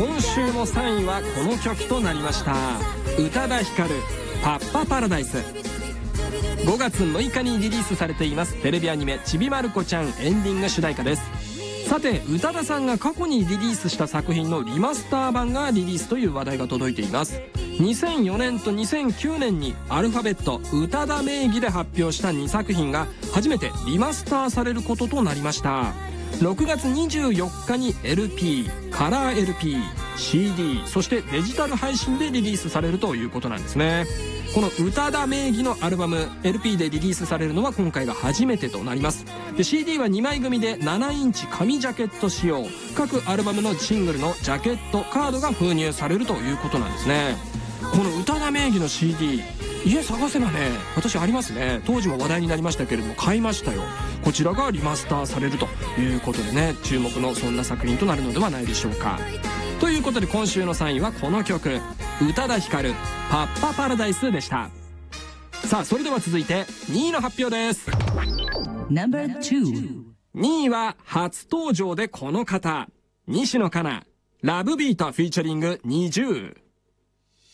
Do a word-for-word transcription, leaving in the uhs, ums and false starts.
今週もさんいはこの曲となりました。宇多田ヒカル、パッパパラダイス。ごがつむいかにリリースされていますテレビアニメちびまる子ちゃんエンディング主題歌です。さて宇多田さんが過去にリリースした作品のリマスター版がリリースという話題が届いています。にせんよねんとにせんきゅうねんにアルファベット宇多田名義で発表したにさく品が初めてリマスターされることとなりました。ろくがつにじゅうよっかに エルピー、カラー エルピー、シーディー、そしてデジタル配信でリリースされるということなんですね。この宇多田名義のアルバム エルピー でリリースされるのは今回が初めてとなります。で シーディー はにまい組でななインチ紙ジャケット仕様、各アルバムのシングルのジャケットカードが封入されるということなんですね。この宇多田名義の シーディー、 家探せばね、私ありますね。当時も話題になりましたけれども買いましたよ。こちらがリマスターされるということでね、注目のそんな作品となるのではないでしょうか。ということで今週のさんいはこの曲、宇多田ヒカル、パッパパラダイスでした。さあそれでは続いてにいの発表です。 ナンバーツー。 にいは初登場でこの方、西野カナ、ラブビートフィーチャリングにじゅう。